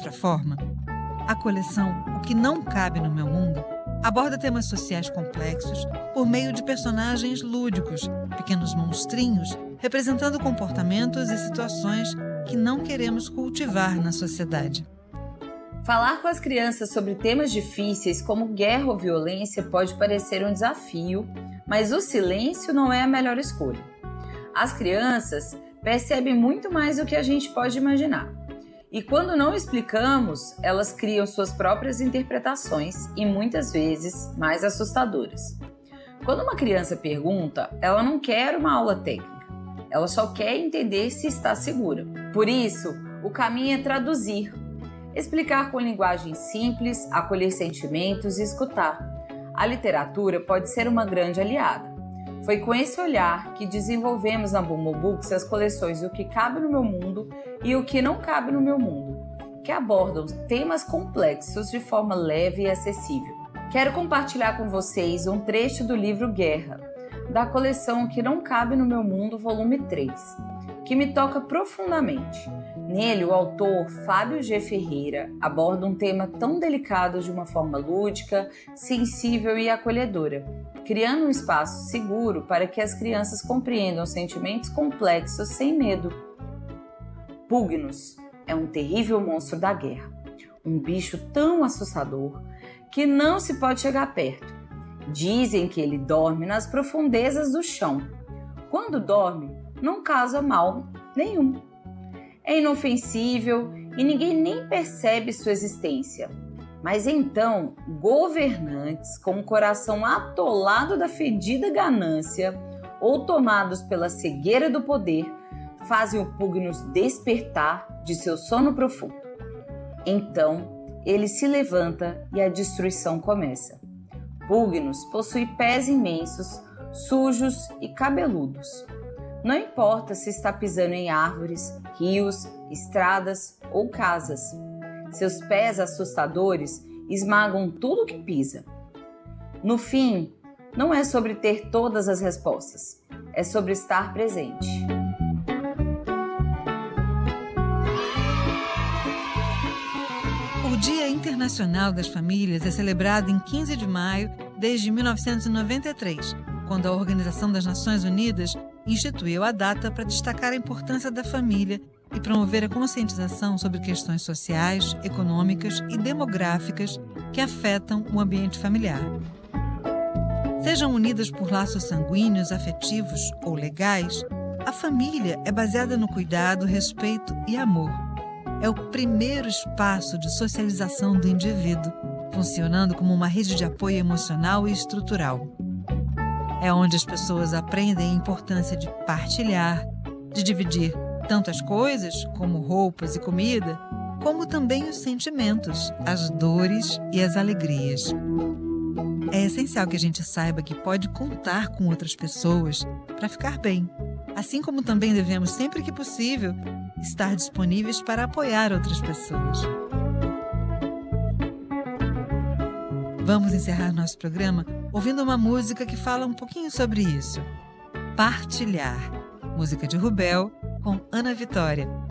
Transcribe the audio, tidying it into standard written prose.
outra forma? A coleção O que Não Cabe no Meu Mundo aborda temas sociais complexos por meio de personagens lúdicos, pequenos monstrinhos, representando comportamentos e situações que não queremos cultivar na sociedade. Falar com as crianças sobre temas difíceis como guerra ou violência pode parecer um desafio, mas o silêncio não é a melhor escolha. As crianças percebem muito mais do que a gente pode imaginar. E quando não explicamos, elas criam suas próprias interpretações e muitas vezes mais assustadoras. Quando uma criança pergunta, ela não quer uma aula técnica, ela só quer entender se está segura. Por isso, o caminho é traduzir, explicar com linguagem simples, acolher sentimentos e escutar. A literatura pode ser uma grande aliada. Foi com esse olhar que desenvolvemos na Bumo Books as coleções O que Cabe no Meu Mundo e O que Não Cabe no Meu Mundo, que abordam temas complexos de forma leve e acessível. Quero compartilhar com vocês um trecho do livro Guerra, da coleção O que Não Cabe no Meu Mundo, volume 3, que me toca profundamente. Nele, o autor Fábio G. Ferreira aborda um tema tão delicado de uma forma lúdica, sensível e acolhedora, criando um espaço seguro para que as crianças compreendam sentimentos complexos sem medo. Pugnos é um terrível monstro da guerra, um bicho tão assustador que não se pode chegar perto. Dizem que ele dorme nas profundezas do chão. Quando dorme, não causa mal nenhum. É inofensível e ninguém nem percebe sua existência. Mas então, governantes com o coração atolado da fedida ganância ou tomados pela cegueira do poder, fazem o Pugnos despertar de seu sono profundo. Então, ele se levanta e a destruição começa. Pugnos possui pés imensos, sujos e cabeludos. Não importa se está pisando em árvores, rios, estradas ou casas. Seus pés assustadores esmagam tudo que pisa. No fim, não é sobre ter todas as respostas, é sobre estar presente. O Dia Internacional das Famílias é celebrado em 15 de maio desde 1993, quando a Organização das Nações Unidas instituiu a data para destacar a importância da família e promover a conscientização sobre questões sociais, econômicas e demográficas que afetam o ambiente familiar. Sejam unidas por laços sanguíneos, afetivos ou legais, a família é baseada no cuidado, respeito e amor. É o primeiro espaço de socialização do indivíduo, funcionando como uma rede de apoio emocional e estrutural. É onde as pessoas aprendem a importância de partilhar, de dividir tanto as coisas, como roupas e comida, como também os sentimentos, as dores e as alegrias. É essencial que a gente saiba que pode contar com outras pessoas para ficar bem, assim como também devemos, sempre que possível, estar disponíveis para apoiar outras pessoas. Vamos encerrar nosso programa ouvindo uma música que fala um pouquinho sobre isso. Partilhar, música de Rubel com Ana Vitória.